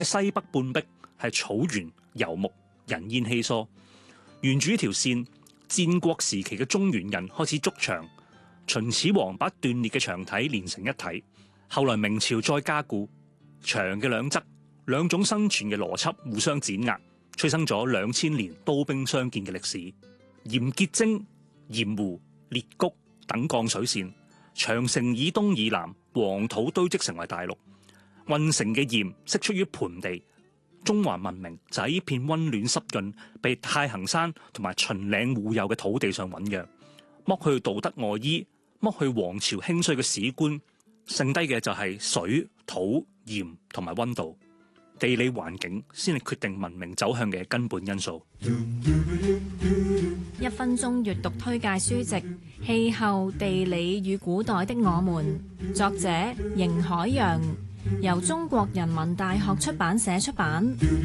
西北半壁係草原游牧，人煙稀疏。沿住呢條線，戰國時期嘅中原人開始築牆，秦始皇把斷裂嘅牆體連成一體。後來明朝再加固，牆嘅兩側兩種生存嘅邏輯互相碾壓，催生咗2000年刀兵相見嘅歷史。鹽結晶、鹽湖、裂谷等降水線，長城以東以南黃土堆積成為大陸。運城嘅鹽釋出於盆地，中華文明就喺呢片溫暖濕潤、被太行山同埋秦嶺護佑嘅土地上醞釀。剝去道德外衣，剝去皇朝興衰嘅史觀，剩低嘅就係水、土、鹽同埋溫度。地理環境先係決定文明走向嘅根本因素。 1分鐘閱讀推介書籍《氣候、地理與古代的我們》，作者邢海洋，由中國人民大學出版社出版。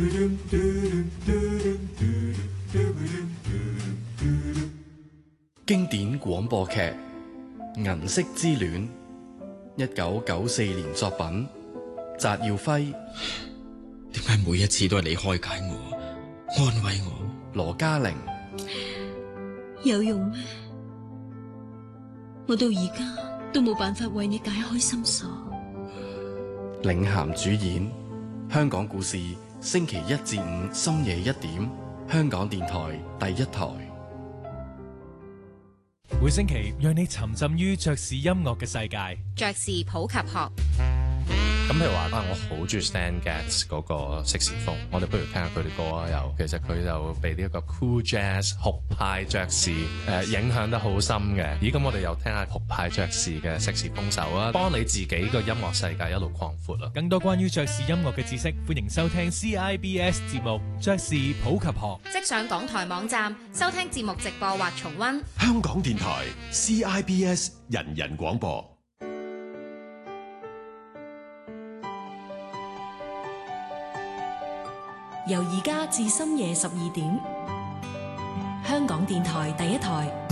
經典廣播劇《銀色之戀》，1994年作品，翟耀輝。 點解每一次都係你開解我、安慰我？ 羅嘉玲。 有用咩？我到而家都冇辦法為你解開心鎖。 領銜主演，香港故事，星期1至5深夜1點，香港電台第一台。 每星期讓你沉浸於爵士音樂嘅世界。 爵士普及學。 咁譬如話我好中意 Stan Getz 嗰個色士風，我哋不如聽下佢啲歌啊。又其實佢就被呢一個 cool jazz 酷派爵士影響得好深嘅。咦，咁我哋又聽下酷派爵士嘅色士風手啊，幫你自己個音樂世界一路擴闊啊。 更多關於爵士音樂嘅知識，歡迎收聽 CIBS 節目《爵士普及學》。 即上港台網站收聽節目直播或重溫。 香港電台 CIBS 人人廣播。 由而家至深夜12點，香港電台第一台。